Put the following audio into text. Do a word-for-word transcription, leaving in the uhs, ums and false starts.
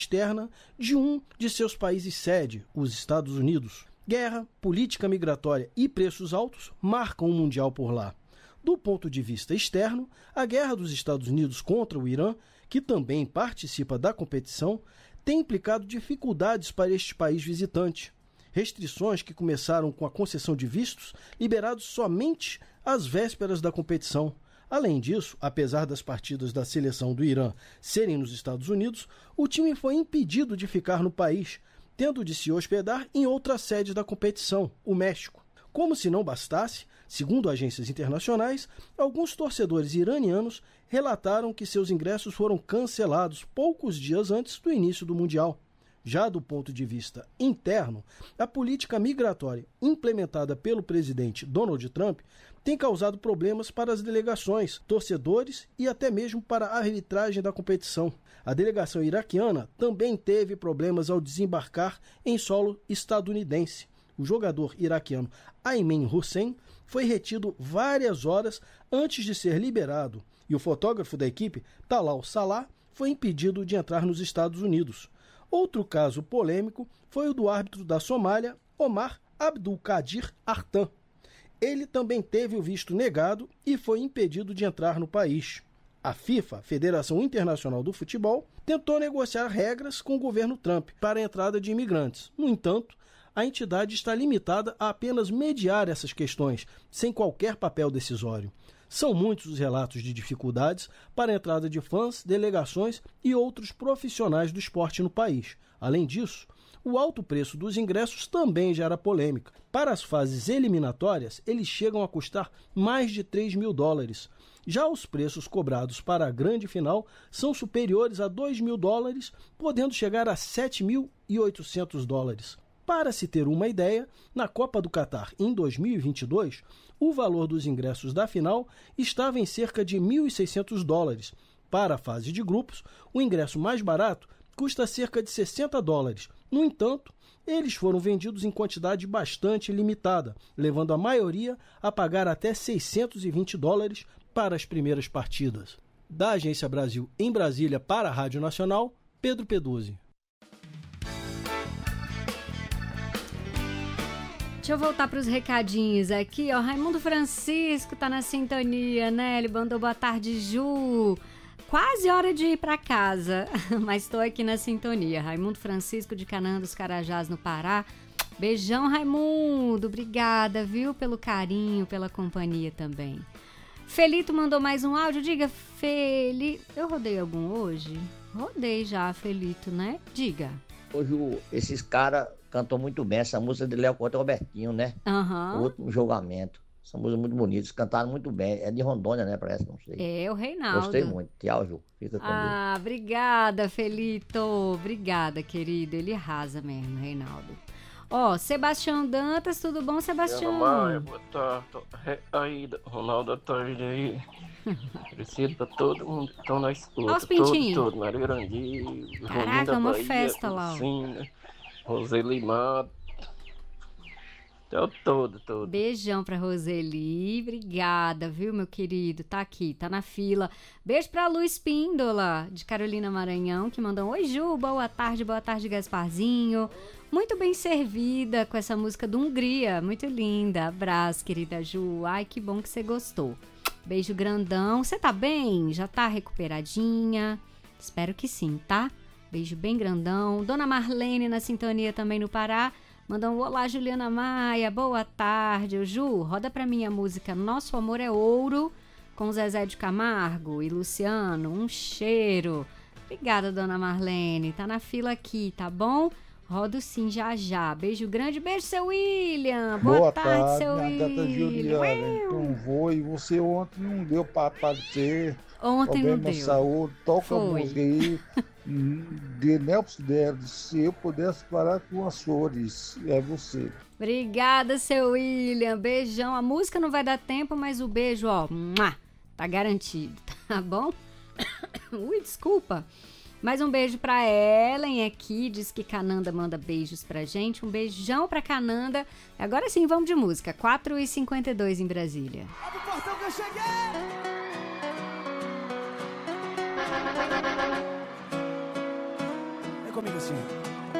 externa de um de seus países sede, os Estados Unidos. Guerra, política migratória e preços altos marcam o Mundial por lá. Do ponto de vista externo, a guerra dos Estados Unidos contra o Irã, que também participa da competição, tem implicado dificuldades para este país visitante. Restrições que começaram com a concessão de vistos liberados somente às vésperas da competição. Além disso, apesar das partidas da seleção do Irã serem nos Estados Unidos, o time foi impedido de ficar no país, tendo de se hospedar em outra sede da competição, o México. Como se não bastasse, segundo agências internacionais, alguns torcedores iranianos relataram que seus ingressos foram cancelados poucos dias antes do início do Mundial. Já do ponto de vista interno, a política migratória implementada pelo presidente Donald Trump tem causado problemas para as delegações, torcedores e até mesmo para a arbitragem da competição. A delegação iraquiana também teve problemas ao desembarcar em solo estadunidense. O jogador iraquiano Ayman Hussein foi retido várias horas antes de ser liberado e o fotógrafo da equipe, Talal Salah, foi impedido de entrar nos Estados Unidos. Outro caso polêmico foi o do árbitro da Somália, Omar Abdulkadir Artan. Ele também teve o visto negado e foi impedido de entrar no país. A FIFA, Federação Internacional do Futebol, tentou negociar regras com o governo Trump para a entrada de imigrantes. No entanto, a entidade está limitada a apenas mediar essas questões, sem qualquer papel decisório. São muitos os relatos de dificuldades para a entrada de fãs, delegações e outros profissionais do esporte no país. Além disso, o alto preço dos ingressos também gera polêmica. Para as fases eliminatórias, eles chegam a custar mais de três mil dólares. Já os preços cobrados para a grande final são superiores a dois mil dólares, podendo chegar a sete mil e oitocentos dólares. Para se ter uma ideia, na Copa do Catar em dois mil e vinte e dois, o valor dos ingressos da final estava em cerca de mil e seiscentos dólares. Para a fase de grupos, o ingresso mais barato custa cerca de sessenta dólares. No entanto, eles foram vendidos em quantidade bastante limitada, levando a maioria a pagar até seiscentos e vinte dólares para as primeiras partidas. Da Agência Brasil em Brasília para a Rádio Nacional, Pedro Peduzzi. Deixa eu voltar para os recadinhos aqui, ó. Raimundo Francisco tá na sintonia, né? Ele mandou boa tarde, Ju. Quase hora de ir para casa, mas estou aqui na sintonia. Raimundo Francisco de Canaã dos Carajás, no Pará. Beijão, Raimundo. Obrigada, viu? Pelo carinho, pela companhia também. Felito mandou mais um áudio. Diga, Feli... Eu rodei algum hoje? Rodei já, Felito, né? Diga. Hoje esses caras cantou muito bem essa música de Léo Conta e Robertinho, né? Aham. Uhum. O último julgamento. Essa música muito bonita, eles cantaram muito bem. É de Rondônia, né? Parece, não sei. É, o Reinaldo. Gostei muito. Tchau, Ju. Fica com Deus. Ah, obrigada, Felito. Obrigada, querido. Ele arrasa mesmo, Reinaldo. Ó, Sebastião Dantas, tudo bom, Sebastião? Maia, boa tarde. Aí, Ronaldo, da tarde aí. Preciso pra todo mundo que estão na escuta. Olha os pintinhos. Todo, todo. Mário Grandi, Caraca, uma Bahia, festa lá. Lucina, Roseli Mato. Até todo, todo. Beijão pra Roseli. Obrigada, viu, meu querido? Tá aqui, tá na fila. Beijo pra Luiz Píndola, de Carolina Maranhão, que mandou: oi, Ju, boa tarde, boa tarde, Gasparzinho. Muito bem servida com essa música do Hungria, muito linda. Abraço, querida Ju. Ai, que bom que você gostou. Beijo grandão. Você tá bem? Já tá recuperadinha? Espero que sim, tá? Beijo bem grandão. Dona Marlene na sintonia também no Pará. Manda um olá, Juliana Maia. Boa tarde. Ju, roda pra mim a música Nosso Amor é Ouro, com Zezé de Camargo e Luciano. Um cheiro. Obrigada, Dona Marlene. Tá na fila aqui, tá bom? Rodo sim, já já. Beijo grande. Beijo, seu William. Boa, Boa tarde, tarde, seu William. Boa tarde, Juliana. Então vou e você ontem não deu pra aparecer. Ontem não deu. Saúde, toca Foi. a música aí. De Nelson Derdes, se eu pudesse parar com as flores, é você. Obrigada, seu William. Beijão. A música não vai dar tempo, mas o beijo, ó, tá garantido, tá bom? Ui, desculpa. Mais um beijo pra Ellen aqui, diz que Cananda manda beijos pra gente. Um beijão pra Cananda. Agora sim, vamos de música. quatro e cinquenta e dois em Brasília. Abre o portão que eu cheguei! É comigo assim.